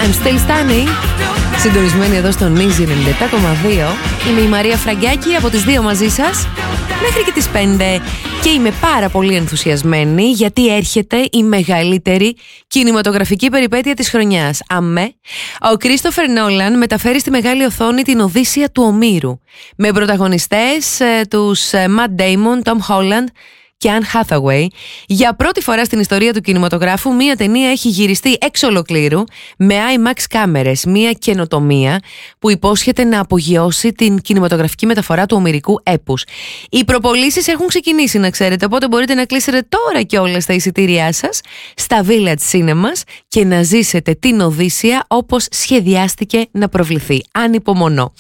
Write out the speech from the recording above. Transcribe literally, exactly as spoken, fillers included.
I'm still standing. Συντονισμένη εδώ στο Νίζι ενενήντα επτά κόμμα δύο. Είμαι η Μαρία Φραγκιάκη, από τις δύο μαζί σας μέχρι και τις πέντε. Και είμαι πάρα πολύ ενθουσιασμένη γιατί έρχεται η μεγαλύτερη κινηματογραφική περιπέτεια της χρονιάς. Αμέ, ο Κρίστοφερ Νόλαν μεταφέρει στη μεγάλη οθόνη την Οδύσσεια του Ομήρου, με πρωταγωνιστές ε, τους ε, Matt Damon, Tom Holland και Anne Hathaway. Για πρώτη φορά στην ιστορία του κινηματογράφου, μία ταινία έχει γυριστεί εξ ολοκλήρου με IMAX κάμερες, μία καινοτομία που υπόσχεται να απογειώσει την κινηματογραφική μεταφορά του ομηρικού έπους. Οι προπωλήσεις έχουν ξεκινήσει, να ξέρετε, οπότε μπορείτε να κλείσετε τώρα κιόλας τα εισιτήριά σας στα Village Cinemas και να ζήσετε την Οδύσσεια όπως σχεδιάστηκε να προβληθεί. Ανυπομονώ.